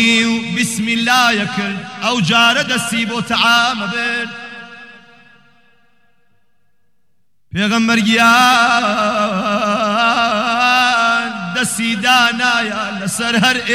بسم الله يكرد أو جارد السيبو تعام برد پیغمبر گیان دستی دانایا لسر هر